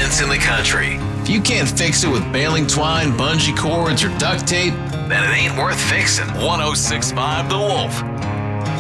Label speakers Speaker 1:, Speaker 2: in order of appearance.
Speaker 1: fence in the country. If you can't fix it with baling twine, bungee cords, or duct tape, then it ain't worth fixing. 106.5 The Wolf.